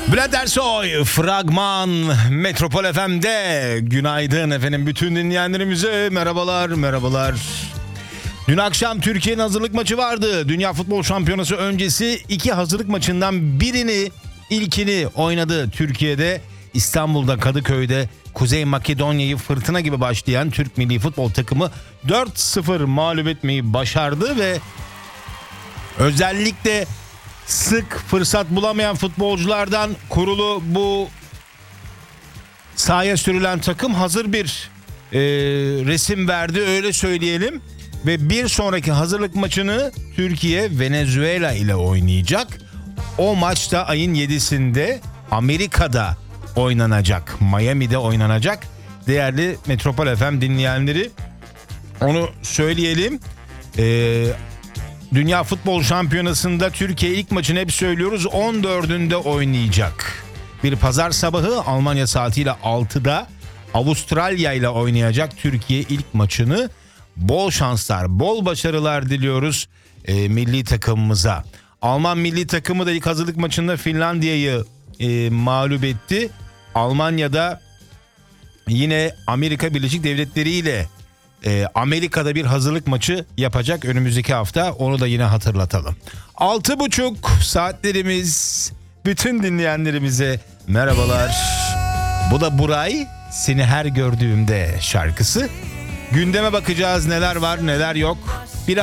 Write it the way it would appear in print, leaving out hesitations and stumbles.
Bülent Ersoy, Fragman, Metropol FM'de. Günaydın efendim, bütün dinleyenlerimize merhabalar. Dün akşam Türkiye'nin hazırlık maçı vardı. Dünya Futbol Şampiyonası öncesi iki hazırlık maçından ilkini oynadı Türkiye'de. İstanbul'da, Kadıköy'de Kuzey Makedonya'yı fırtına gibi başlayan Türk milli futbol takımı 4-0 mağlup etmeyi başardı ve özellikle sık fırsat bulamayan futbolculardan kurulu bu sahaya sürülen takım hazır bir resim verdi, öyle söyleyelim. Ve bir sonraki hazırlık maçını Türkiye Venezuela ile oynayacak. O maç da ayın 7'sinde Amerika'da oynanacak, Miami'de oynanacak. Değerli Metropol FM dinleyenleri, onu söyleyelim. Dünya Futbol Şampiyonası'nda Türkiye ilk maçını hep söylüyoruz 14'ünde oynayacak. Bir pazar sabahı Almanya saatiyle 6'da Avustralya ile oynayacak Türkiye ilk maçını. Bol şanslar, bol başarılar diliyoruz milli takımımıza. Alman milli takımı da ilk hazırlık maçında Finlandiya'yı mağlup etti. Almanya'da yine Amerika Birleşik Devletleri ile Amerika'da bir hazırlık maçı yapacak önümüzdeki hafta, onu da yine hatırlatalım. 6.30 saatlerimiz, bütün dinleyenlerimize merhabalar. Bu da Buray, Seni Her Gördüğümde şarkısı. Gündeme bakacağız, neler var neler yok.